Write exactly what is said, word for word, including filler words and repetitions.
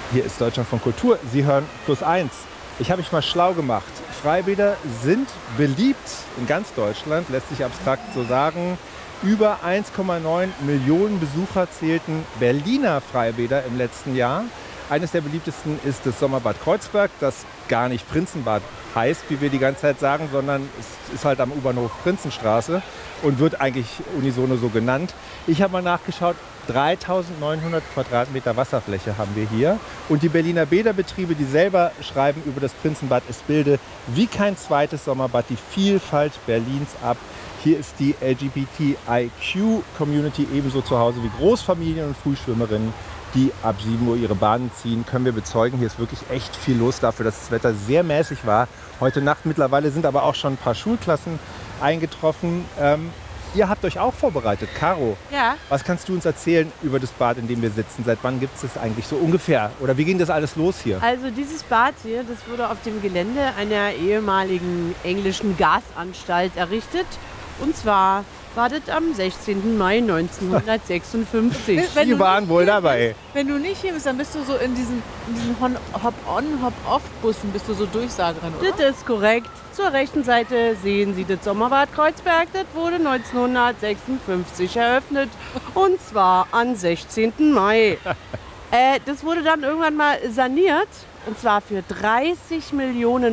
Hier ist Deutschland von Kultur. Sie hören Plus eins. Ich habe mich mal schlau gemacht. Freibäder sind beliebt in ganz Deutschland, lässt sich abstrakt so sagen. Über eins Komma neun Millionen Besucher zählten Berliner Freibäder im letzten Jahr. Eines der beliebtesten ist das Sommerbad Kreuzberg, das gar nicht Prinzenbad heißt, wie wir die ganze Zeit sagen, sondern es ist halt am U-Bahnhof Prinzenstraße und wird eigentlich unisono so genannt. Ich habe mal nachgeschaut, dreitausendneunhundert Quadratmeter Wasserfläche haben wir hier. Und die Berliner Bäderbetriebe, die selber schreiben über das Prinzenbad, es bilde wie kein zweites Sommerbad die Vielfalt Berlins ab. Hier ist die L G B T I Q-Community ebenso zu Hause wie Großfamilien und Frühschwimmerinnen, die ab sieben Uhr ihre Bahnen ziehen, können wir bezeugen. Hier ist wirklich echt viel los dafür, dass das Wetter sehr mäßig war. Heute Nacht mittlerweile sind aber auch schon ein paar Schulklassen eingetroffen. Ähm, ihr habt euch auch vorbereitet. Caro, Ja. was kannst du uns erzählen über das Bad, in dem wir sitzen? Seit wann gibt es das eigentlich so ungefähr? Oder wie ging das alles los hier? Also dieses Bad hier, das wurde auf dem Gelände einer ehemaligen englischen Gasanstalt errichtet. Und zwar war das am sechzehnten Mai neunzehnhundertsechsundfünfzig. Wenn Die du waren nicht wohl hier dabei. Bist, wenn du nicht hier bist, dann bist du so in diesen, in diesen Hon- Hop-on, Hop-off-Bussen, bist du so Durchsagerin, oder? Das ist korrekt. Zur rechten Seite sehen Sie das Sommerbad Kreuzberg. Das wurde neunzehnhundertsechsundfünfzig eröffnet. Und zwar am sechzehnten Mai. äh, das wurde dann irgendwann mal saniert. Und zwar für dreißig Millionen